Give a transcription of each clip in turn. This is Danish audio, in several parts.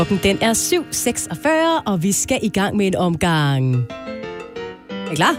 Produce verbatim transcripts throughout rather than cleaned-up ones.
Klokken den er syv seksogfyrre, og vi skal i gang med en omgang. Er I klar?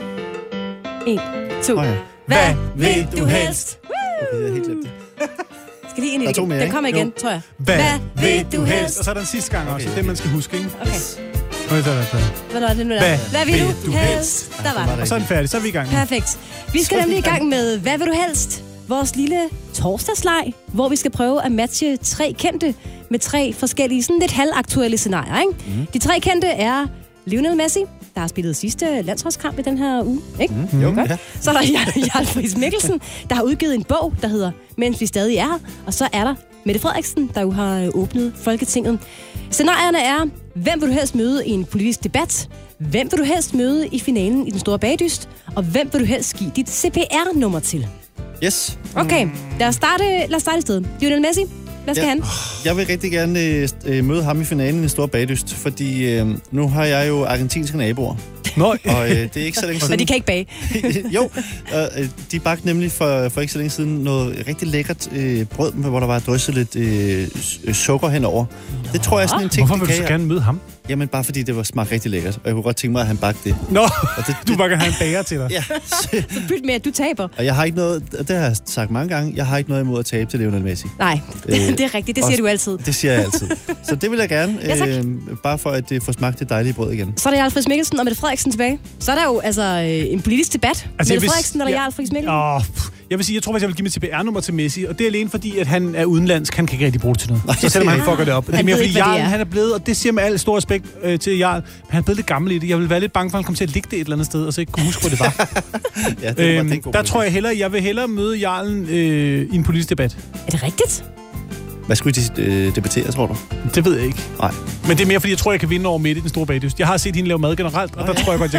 En, to. Oh, ja. Hvad vil du helst? Okay, jeg er helt glemt det. Skal lige ind i det igen? Den kommer igen, jo. tror jeg. Hvad, Hvad vil du helst? Og så er der den sidste gang også, Okay, det man skal huske, ikke? Okay. Okay, der, der, der. Hvornår er det nu der? Hvad Hvad vil vil du du helst? Der var det. Og så er den færdig, så er vi i gang. Perfekt. Vi skal nemlig i gang med Hvad vil du helst? Vores lille torsdagsleg, hvor vi skal prøve at matche tre kendte med tre forskellige, sådan lidt halvaktuelle scenarier, ikke? Mm. De tre kendte er Lionel Messi, der har spillet sidste landsholdskamp i den her uge, ikke? Mm. Jo, Godt. ja. Så er der Jarl Friis Mikkelsen, der har udgivet en bog, der hedder Mens vi stadig er her. Og så er der Mette Frederiksen, der jo har åbnet Folketinget. Scenarierne er, hvem vil du helst møde i en politisk debat? Hvem vil du helst møde i finalen i Den Store Bagdyst? Og hvem vil du helst give dit C P R-nummer til? Yes. Okay, lad os starte, lad os starte et sted. Lionel Messi, hvad skal Ja. han? Jeg vil rigtig gerne øh, møde ham i finalen i Den Store Bagdyst, fordi øh, nu har jeg jo argentinske naboer. Nå, Og øh, det er ikke så længe siden... Men de kan ikke bage. jo, øh, de bagte nemlig for, for ikke så længe siden noget rigtig lækkert øh, brød, hvor der var drysset lidt øh, sukker henover. Nå. Det tror jeg er sådan en ting, hvorfor de vil du kan. så gerne møde ham? Jamen bare fordi det var smagt rigtig lækkert, og jeg kunne godt tænke mig, at han bagte det. Nå, Og det, du det, bare kan have en bager til dig. ja, Så byt med, at du taber. og jeg har ikke noget, det har jeg sagt mange gange, jeg har ikke noget imod at tabe til Lionel Messi. Nej, Øh, det er rigtigt. Det siger og- du altid. Det siger jeg altid. Så det vil jeg gerne, Ja, tak. øh, bare for at det får smagt det dejlige brød igen. Så er der Jarl Friis Mikkelsen og Mette Frederiksen tilbage. Så er der jo altså øh, en politisk debat. Altså, Mette jeg vil- Frederiksen eller ja. Jarl Friis Mikkelsen? Åh, pff, jeg vil sige, jeg tror faktisk, jeg vil give mit C P R-nummer til Messi, og det er alene fordi, at han er udenlandsk. Han kan ikke rigtig bruge det til noget. Nej, Så selvom det er han fucker det op. Det er Han mere ved fordi, ikke, hvad det Jarl, er. han er blevet, og det siger med al stor respekt øh, til Jarl, men han er blevet lidt gammel i det. Jeg vil være lidt bange for, at han kommer til at ligge det et eller andet sted, og så ikke kunne huske, hvor det var. Ja, det var, øhm, det er en god der idé. tror jeg hellere, jeg vil hellere møde Jarlen øh, i en politisk debat. Er det rigtigt? Hvad skulle de øh, debattere, tror du? Det ved jeg ikke. Nej. Men det er mere, fordi jeg tror, jeg kan vinde over Mette i Den Store Bagdyst. Jeg har set hende lave mad generelt, og der tror jeg godt, jeg